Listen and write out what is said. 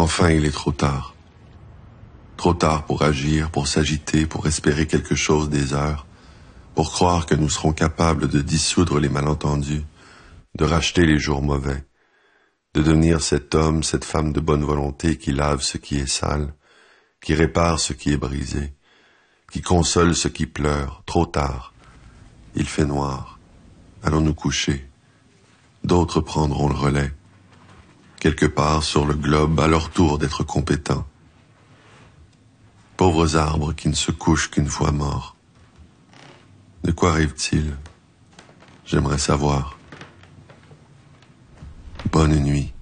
Enfin, il est trop tard. Trop tard pour agir, pour s'agiter, pour espérer quelque chose des heures, pour croire que nous serons capables de dissoudre les malentendus, de racheter les jours mauvais, de devenir cet homme, cette femme de bonne volonté qui lave ce qui est sale, qui répare ce qui est brisé, qui console ce qui pleure. Trop tard. Il fait noir. Allons nous coucher. D'autres prendront le relais. Quelque part sur le globe, à leur tour d'être compétents. Pauvres arbres qui ne se couchent qu'une fois morts. De quoi rêvent-ils? J'aimerais savoir. Bonne nuit.